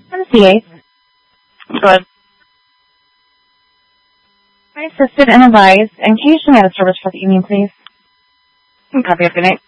I'm C8. Go ahead. I assisted and advised, and can you show me the service for the evening, please? Copy of good night.